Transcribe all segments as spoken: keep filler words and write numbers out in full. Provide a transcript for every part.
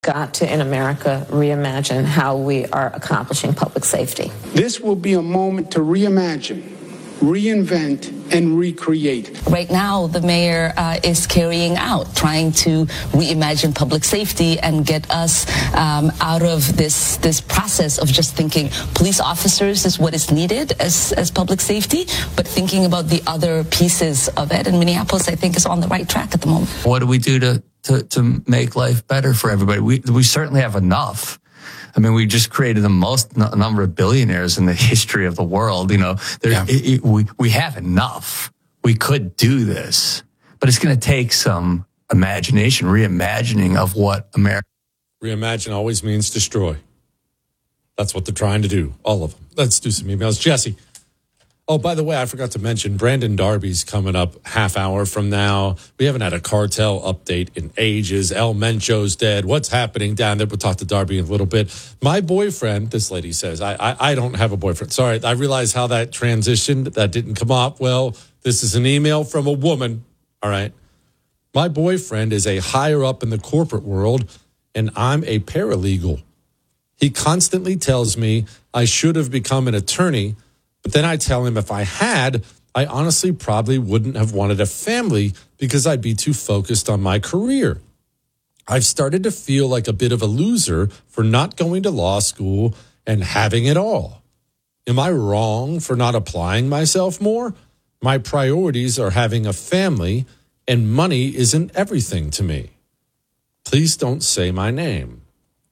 got to, in America, reimagine how we are accomplishing public safety. This will be a moment to reimagine, reinvent, and recreate. Right now, the mayor uh, is carrying out, trying to reimagine public safety and get us um, out of this this process of just thinking police officers is what is needed as, as public safety, but thinking about the other pieces of it. And Minneapolis, I think, is on the right track at the moment. What do we do to, to, to make life better for everybody? We, we certainly have enough. I mean, we just created the most n- number of billionaires in the history of the world. You know, there, yeah. it, it, we, we have enough. We could do this, but it's going to take some imagination, reimagining of what America. Reimagine always means destroy. That's what they're trying to do. All of them. Let's do some emails. Jesse. Oh, by the way, I forgot to mention Brandon Darby's coming up half hour from now. We haven't had a cartel update in ages. El Mencho's dead. What's happening down there? We'll talk to Darby in a little bit. My boyfriend, this lady says, I, I, I don't have a boyfriend. Sorry, I realize how that transitioned. That didn't come up. Well, this is an email from a woman. All right. My boyfriend is a higher up in the corporate world, and I'm a paralegal. He constantly tells me I should have become an attorney, but then I tell him if I had, I honestly probably wouldn't have wanted a family because I'd be too focused on my career. I've started to feel like a bit of a loser for not going to law school and having it all. Am I wrong for not applying myself more? My priorities are having a family, and money isn't everything to me. Please don't say my name.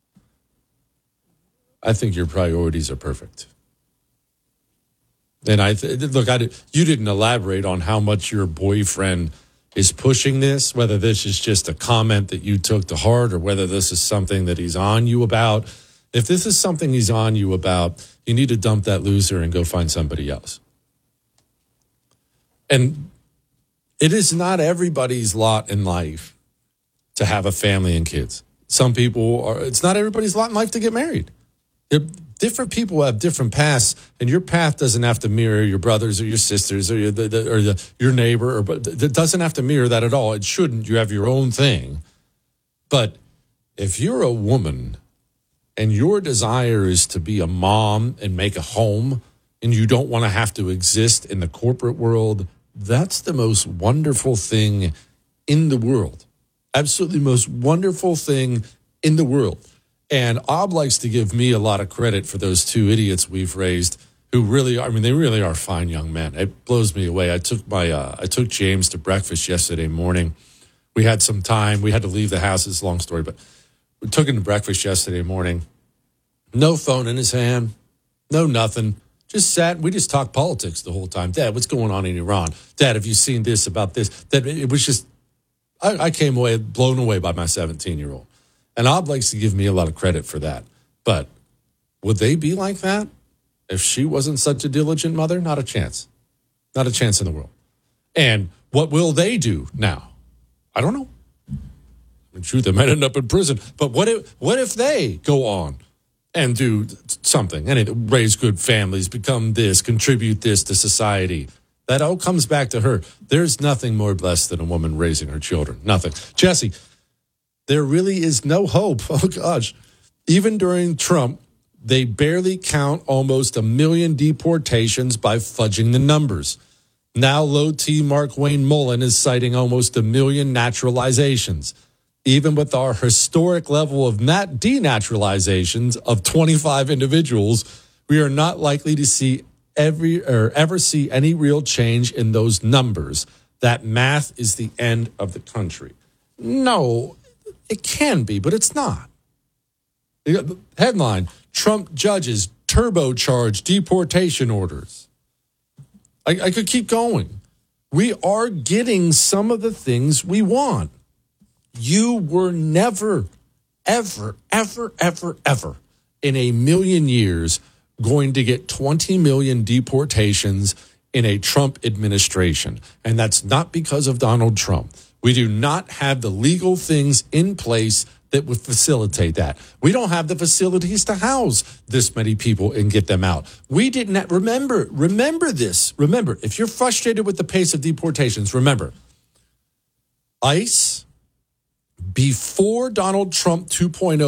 I think your priorities are perfect. And I th- look, I, you didn't elaborate on how much your boyfriend is pushing this, whether this is just a comment that you took to heart or whether this is something that he's on you about. If this is something he's on you about, you need to dump that loser and go find somebody else. And it is not everybody's lot in life to have a family and kids. Some people are, it's not everybody's lot in life to get married. Different people have different paths, and your path doesn't have to mirror your brother's or your sister's or your, the, the, or the, your neighbor. Or, but it doesn't have to mirror that at all. It shouldn't. You have your own thing. But if you're a woman and your desire is to be a mom and make a home, and you don't want to have to exist in the corporate world, that's the most wonderful thing in the world. Absolutely most wonderful thing in the world. And Ob likes to give me a lot of credit for those two idiots we've raised who really are, I mean, they really are fine young men. It blows me away. I took my, uh, I took James to breakfast yesterday morning. We had some time. We had to leave the house. It's a long story, but we took him to breakfast yesterday morning. No phone in his hand. No nothing. Just sat. We just talked politics the whole time. Dad, what's going on in Iran? Dad, have you seen this about this? Dad, it was just, I, I came away blown away by my seventeen-year-old. And Ob likes to give me a lot of credit for that. But would they be like that if she wasn't such a diligent mother? Not a chance. Not a chance in the world. And what will they do now? I don't know. In truth, they might end up in prison. But what if what if they go on and do something, anything, raise good families, become this, contribute this to society? That all comes back to her. There's nothing more blessed than a woman raising her children. Nothing. Jesse, there really is no hope. Oh, gosh. Even during Trump, they barely count almost a million deportations by fudging the numbers. Now, low T Mark Wayne Mullen is citing almost a million naturalizations. Even with our historic level of nat- denaturalizations of twenty-five individuals, we are not likely to see every or ever see any real change in those numbers. That math is the end of the country. No. It can be, but it's not. Headline, Trump judges turbocharge deportation orders. I, I could keep going. We are getting some of the things we want. You were never, ever, ever, ever, ever in a million years going to get twenty million deportations in a Trump administration. And that's not because of Donald Trump. We do not have the legal things in place that would facilitate that. We don't have the facilities to house this many people and get them out. We didn't have, remember, remember this. Remember, if you're frustrated with the pace of deportations, remember, ICE, before Donald Trump two point oh